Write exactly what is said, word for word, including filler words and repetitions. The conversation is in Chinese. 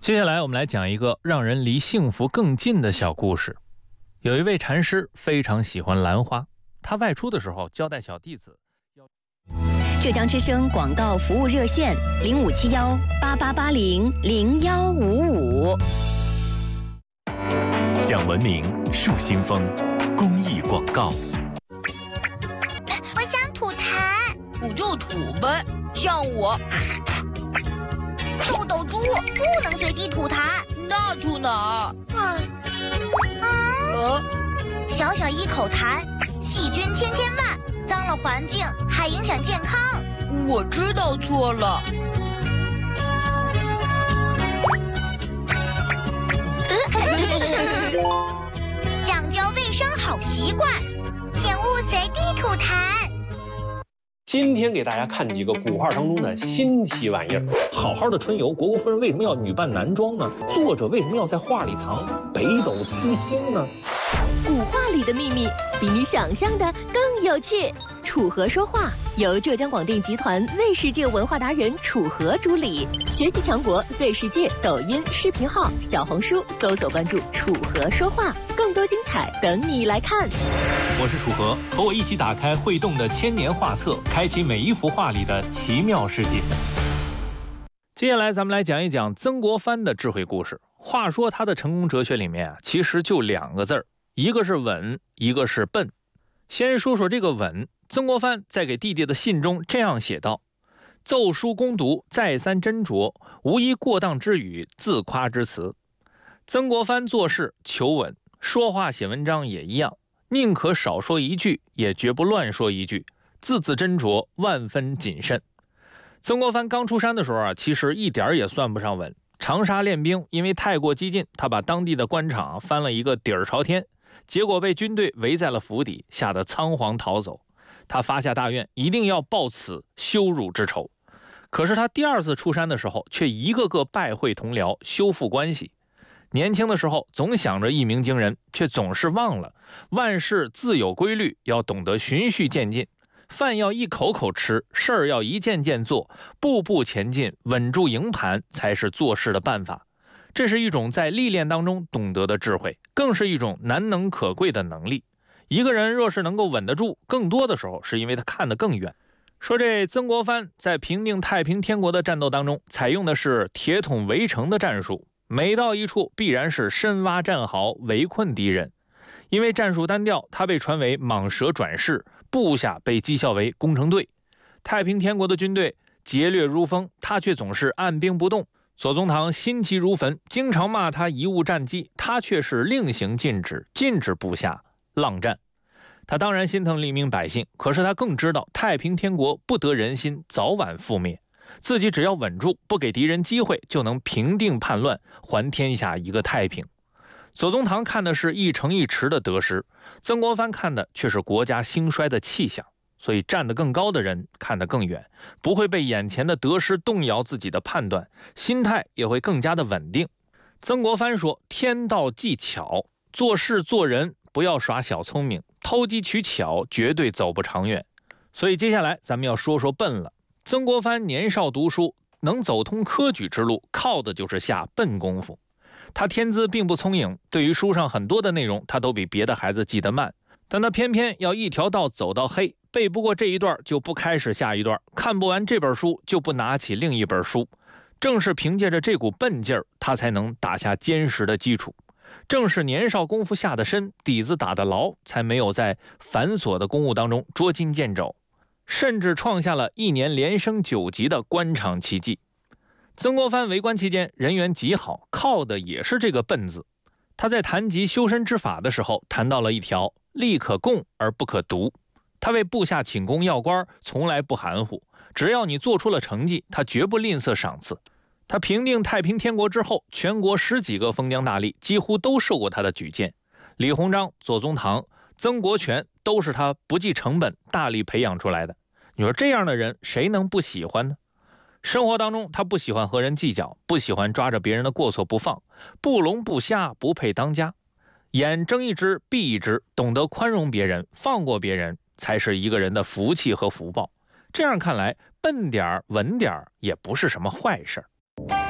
接下来我们来讲一个让人离幸福更近的小故事。有一位禅师非常喜欢兰花，他外出的时候交代小弟子。 浙江之声广告服务热线零五七幺八八八零零幺五五。 讲文明树新风公益广告。 我想吐痰， 我就吐呗，像我。 豆豆猪不能随地吐痰， 那吐哪儿？ 啊啊！ 呃， 小小一口痰，细菌千千万，脏了环境还影响健康。 我知道错了。 讲究卫生好习惯，请勿随地吐痰。 今天给大家看几个古画当中的新奇玩意儿。好好的春游，虢国夫人为什么要女扮男装呢？作者为什么要在画里藏北斗七星呢？ 古画里的秘密比你想象的更有趣。楚河说话由浙江广电集团 Z 世界文化达人楚河主理，学习强国 Z 世界抖音视频号、小红书搜索关注楚河说话，更多精彩等你来看。 我是楚河，和我一起打开会动的千年画册，开启每一幅画里的奇妙世界。接下来咱们来讲一讲曾国藩的智慧故事。话说他的成功哲学里面啊，其实就两个字儿，一个是稳，一个是笨。先说说这个稳，曾国藩在给弟弟的信中这样写道：奏书攻读，再三斟酌，无一过当之语，自夸之词。曾国藩做事求稳，说话写文章也一样，宁可少说一句，也绝不乱说一句，字字斟酌，万分谨慎。曾国藩刚出山的时候啊，其实一点也算不上稳。长沙练兵，因为太过激进，他把当地的官场翻了一个底儿朝天，结果被军队围在了府邸，吓得仓皇逃走。他发下大愿，一定要报此羞辱之仇。可是他第二次出山的时候，却一个个拜会同僚，修复关系。年轻的时候总想着一鸣惊人，却总是忘了万事自有规律，要懂得循序渐进。饭要一口口吃，事儿要一件件做，步步前进，稳住营盘才是做事的办法。这是一种在历练当中懂得的智慧，更是一种难能可贵的能力。一个人若是能够稳得住，更多的时候是因为他看得更远。说这曾国藩在平定太平天国的战斗当中，采用的是铁桶围城的战术，每到一处必然是深挖战壕，围困敌人。因为战术单调，他被传为蟒蛇转世，部下被讥笑为攻城队。太平天国的军队劫掠如风，他却总是按兵不动。左宗棠心急如焚，经常骂他贻误战机，他却是令行禁止，禁止部下浪战。他当然心疼黎民百姓，可是他更知道太平天国不得人心，早晚覆灭。自己只要稳住，不给敌人机会，就能平定叛乱，还天下一个太平。左宗棠看的是一城一池的得失，曾国藩看的却是国家兴衰的气象。所以站得更高的人看得更远，不会被眼前的得失动摇自己的判断，心态也会更加的稳定。曾国藩说，天道技巧，做事做人不要耍小聪明，偷机取巧绝对走不长远。所以接下来咱们要说说笨了。曾国藩年少读书，能走通科举之路，靠的就是下笨功夫。他天资并不聪颖，对于书上很多的内容他都比别的孩子记得慢，但他偏偏要一条道走到黑，背不过这一段就不开始下一段，看不完这本书就不拿起另一本书。正是凭借着这股笨劲儿，他才能打下坚实的基础。正是年少功夫下得深，底子打得牢，才没有在繁琐的公务当中捉襟见肘，甚至创下了一年连升九级的官场奇迹。曾国藩为官期间人缘极好，靠的也是这个笨字。他在谈及修身之法的时候，谈到了一条利可共而不可独。他为部下请功要官，从来不含糊，只要你做出了成绩，他绝不吝啬赏赐。他平定太平天国之后，全国十几个封疆大吏几乎都受过他的举荐。李鸿章、左宗棠、曾国荃都是他不计成本大力培养出来的。你说这样的人谁能不喜欢呢？生活当中他不喜欢和人计较，不喜欢抓着别人的过错不放，不聋不瞎，不配当家。眼睁一只闭一只，懂得宽容别人，放过别人，才是一个人的福气和福报。这样看来，笨点儿稳点儿也不是什么坏事儿。